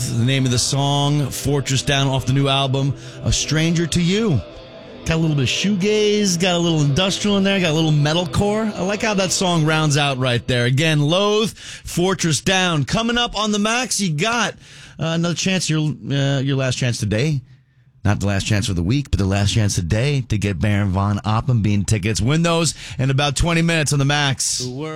the name of the song, Fortress Down off the new album, A Stranger to You. Got a little bit of shoegaze, got a little industrial in there, got a little metalcore. I like how that song rounds out right there. Again, Loathe, Fortress Down. Coming up on the Max, you got another chance, your last chance today. Not the last chance for the week, but the last chance today to get Baron von Oppenbein tickets. Win those in about 20 minutes on the Max.